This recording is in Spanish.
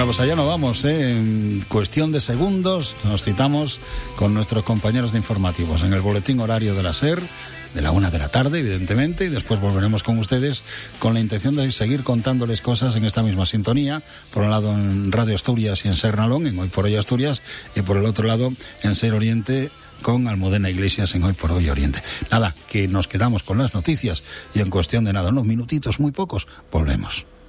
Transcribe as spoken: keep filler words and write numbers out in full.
Bueno, pues allá nos vamos, ¿eh? En cuestión de segundos nos citamos con nuestros compañeros de informativos en el boletín horario de la SER, de la una de la tarde, evidentemente, y después volveremos con ustedes con la intención de seguir contándoles cosas en esta misma sintonía, por un lado en Radio Asturias y en SER Nalón, en Hoy por Hoy Asturias, y por el otro lado en SER Oriente, con Almudena Iglesias en Hoy por Hoy Oriente. Nada, que nos quedamos con las noticias y en cuestión de nada, unos minutitos muy pocos, volvemos.